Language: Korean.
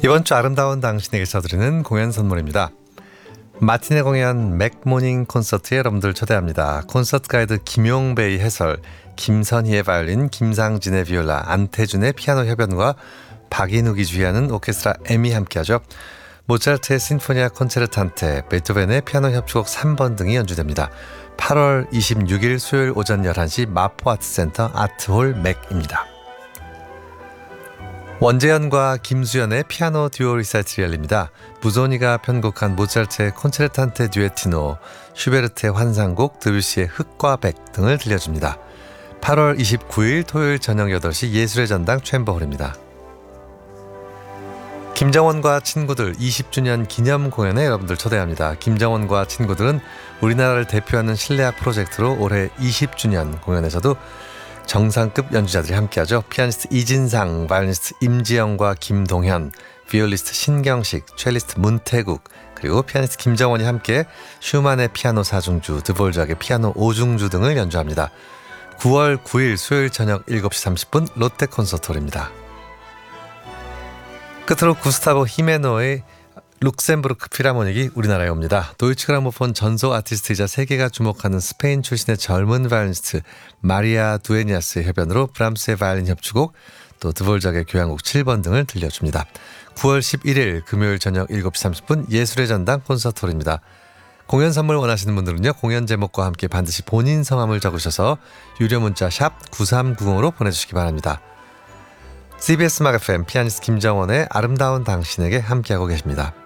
이번 주 아름다운 당신에게 써드리는 공연 선물입니다. 마티네 공연 맥모닝 콘서트에 여러분들 초대합니다. 콘서트 가이드 김용배의 해설, 김선희의 바이올린, 김상진의 비올라, 안태준의 피아노 협연과 박인욱이 주의하는 오케스트라 M이 함께하죠. 모차르트의 신포니아 콘체르탄테, 베토벤의 피아노 협주곡 3번 등이 연주됩니다. 8월 26일 수요일 오전 11시 마포아트센터 아트홀 맥입니다. 원재현과 김수연의 피아노 듀오 리사이틀이 열립니다. 무소니가 편곡한 모차르트의 콘체르탄테 듀에티노, 슈베르트의 환상곡, 드뷔시의 흙과 백 등을 들려줍니다. 8월 29일 토요일 저녁 8시 예술의 전당 챔버홀입니다. 김정원과 친구들 20주년 기념 공연에 여러분들 초대합니다. 김정원과 친구들은 우리나라를 대표하는 실내악 프로젝트로 올해 20주년 공연에서도 정상급 연주자들이 함께하죠. 피아니스트 이진상, 바이올리니스트 임지영과 김동현, 비올리스트 신경식, 첼리스트 문태국, 그리고 피아니스트 김정원이 함께 슈만의 피아노 4중주, 드볼작의 피아노 5중주 등을 연주합니다. 9월 9일 수요일 저녁 7시 30분 롯데 콘서트홀입니다. 끝으로 구스타보 히메노의 룩셈부르크 필하모닉이 우리나라에 옵니다. 도이치 그라모폰 전속 아티스트이자 세계가 주목하는 스페인 출신의 젊은 바이올리니스트 마리아 두에니아스의 협연으로 브람스의 바이올린 협주곡, 또 드볼작의 교향곡 7번 등을 들려줍니다. 9월 11일 금요일 저녁 7시 30분 예술의 전당 콘서트홀입니다. 공연 선물 원하시는 분들은요, 공연 제목과 함께 반드시 본인 성함을 적으셔서 유료 문자 샵 9390으로 보내주시기 바랍니다. CBS 음악 FM 피아니스트 김정원의 아름다운 당신에게 함께하고 계십니다.